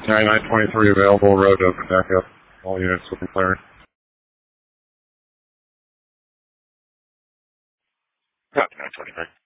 County 923 available, road open, back up. All units looking clear. County 923.